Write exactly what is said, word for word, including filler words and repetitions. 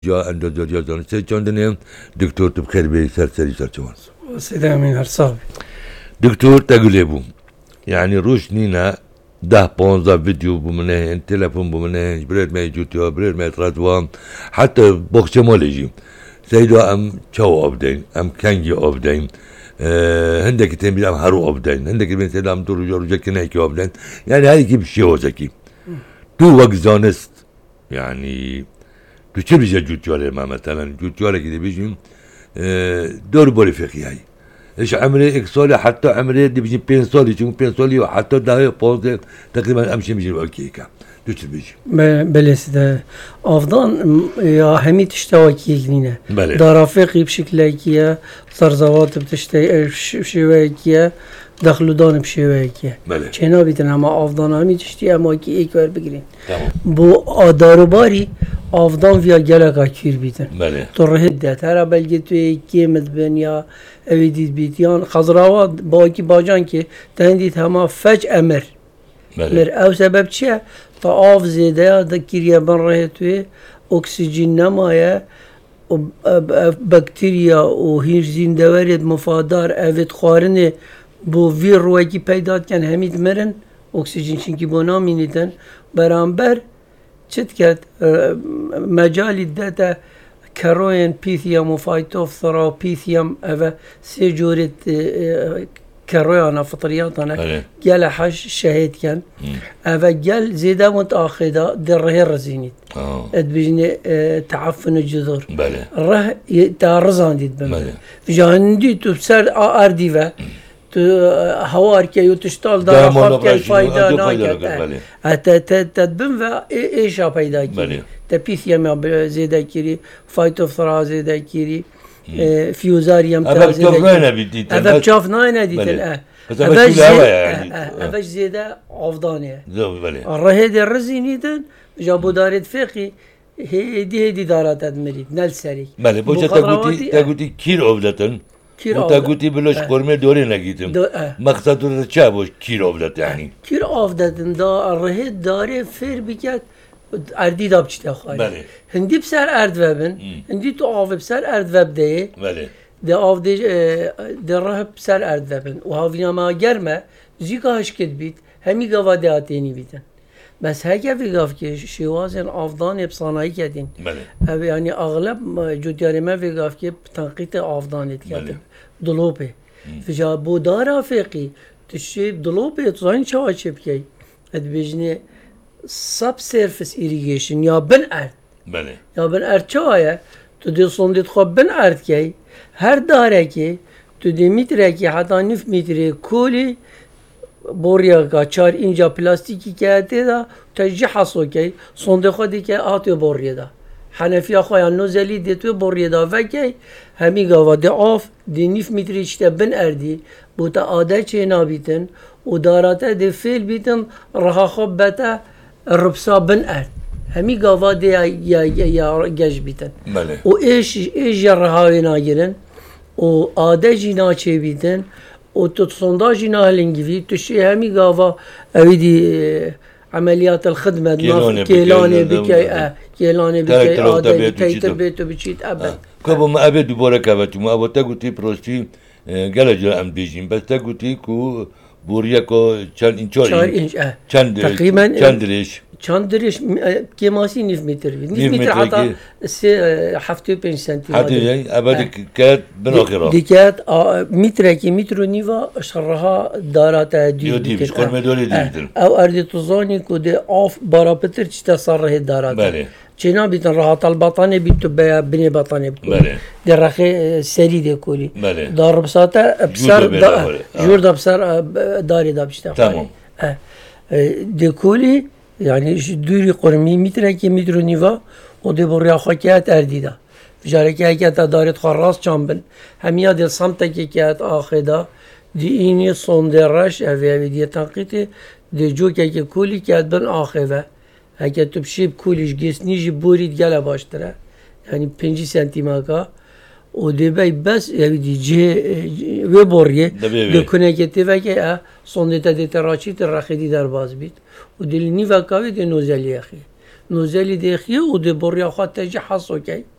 جا اندازه‌گیری دانشگاه چندانه دکتر تو بخیر به سرسری سرچوان سیده امین هرصابی دکتر تقوله بو يعني روش نينا ده بونزا فيديو بمنهن تلفون بمنهن بريد ما يوتيوب بريد ما يتردوام حتى بوكس مولجي سيدو ام تشو أبدين ام كانجي أبدين أه هندك تنبيل ام هارو أبدين هندك بين سيدا ام تورو جورو جاكي نايكي أبدين يعني هاي كيف شيء وزكي تو وقت زانست يعني تو چه بيجا جوتيوالي ما مثلا جوتيوالي كده بيجي أه دور بولي فقهي هاي ايش عمري اكسولي حتى عمري دي بيجي بين سولي شو بين سولي وحتى ده بوز تقريبا امشي بيجي اوكيكا دوش بيجي بلس ده افضل يا همي تشتوى كيكنينا درافقي بشكل كيا صرزوات بتشتي بشويكيا دخلوا دان بشويكيا چنا بيتن اما افضل همي تشتي اما كي ايك ور بگيرين بو داروباري افضل ويا جلقا كير بيتن تو رهده ترى بلگي تو كيمت بنيا اویدید بیتیان خضروات باقی باجان که تندید همه فج امر مر او سبب چیه تا آف زیده دکیریا بن راه توی اکسیژن نمایه و باکتریا و هیچ زندوارد مفادار اوید خوارنه بو ویر روی که پیداد کن همید مرن اکسیژن چنکی بنا مینیدن برانبر چت کرد مجالی داده كروين بيثيوم وفايتوفثرا وبيثيوم أفا سيجورة كرويانا فطرياتنا قال حش شهيد كان أفا قال زيدا متأخذة در رزينيت ادبجني تعفن الجذور ره تارزان ديد بمن فجاندي تبسر أرديفا تو هوار كي يتشتال دار خاب كي فايدة ناكت تدبن و إيشا پیدا كي تبيثيوم زيدا كيري فايتوفثرا زيدا كيري فيوزاريوم تا زيدا كيري أبا بشاف ناينا ديتن اه أباش زيدا عفضانية الرهيد الرزينيتن جابو دارد فقي هيدي هيدي دارات ادمريد نل سري بله بوجه تاقوتي تاقوتي كير عفدتن و تاقوتي بلوش قرمه دوره نگيتم مقصد رو چه باش كير عفدت يعني كير عفدتن دا الرهيد داره فير بكت اردی داب چیتا خواهی هندی بسر ارد وبن هندی تو آف بسر ارد وب ده ده آف ده ده راه بسر ارد وبن و هاوینا ما گرمه زیگا هشکت بید همی گوا ده آتینی بیدن بس هکه وی گاف که شوازن آفدان ابصانایی کدین یعنی اغلب جوتیاری ما وی گاف که تنقیط آفدانیت کدن دلوپه فجا بودارا فقی تشیب دلوپه تزاین چوا چپ کی اد بجنه subsurface irrigation یا بن ارد بله یا بن ارد چه آیا تو دی صندید خواب بن ارد که هر داره که تو دی میتره که حتی نف میتره کولی بوریا که چار اینجا پلاستیکی که دا تجی حسو که صندید خودی که آتو بوریا دا حنفیا خواهی نوزلی دی تو بوریا دا و که همی گاوا دی آف دی نف میتره چه بن اردی بوتا آده چه نابیتن و داراته دی فیل بیتن رها خواب بتا ربصا بن ارد همي قوادي يا يا يا جاش بيتن بله و ايش ايش جرهاوي ناجرن و آدجي ناچي بيتن و تصنداجي ناهلنجي تشي همي قوا اويدي عمليات الخدمه كيلاني بكي اه كيلاني بكي آدجي تيتر بيتو بتشيت ابد كبو ما ابد دوباره كبتو ما ابوتا قوتي بروستي گلجا ام بيجين بس تا قوتي كو بوریا کو چند اینچ اه چند تقریبا چند ریش چند ریش کماسی نیف متر نیف متر حتی سه هفته پنج سانتی حتی یعنی ابد کات بناخره دیکات متر کی متر و نیوا شرها دارات دیدی بیش قرمه دولی دیدن او اردی توزانی کو ده آف بارابتر چتا صره دارات بله چنا بیتن راحت البطانه بیتو بنی بطانه بکن بله در رخی سری ده کولی بله دار بساته بسر جور دا بسر داری دا بشتا تمام ده کولی yani دوری قرمی میتره که میترو نیوا و ده بریا خاکیت اردی دا فجاره که اکیت دارید خواه راست چانبن همیا ده سمته که اکیت آخه دا دی اینی سونده رش اوی اوی دیه تنقیتی ده جو که که کولی که بن آخه و اگه تو بشیب کولیش گسنیجی بورید گله باشتره یعنی پنجی سنتی مکا و ده بای بس یعنی دی جه و بوریه ده کنه که تیوه که سونده تا ده تراچی تر رخیدی در باز بید و دل نیوه کاوی ده نوزلی اخی نوزلی ده اخیه و ده بوریا خواه تجی حصو که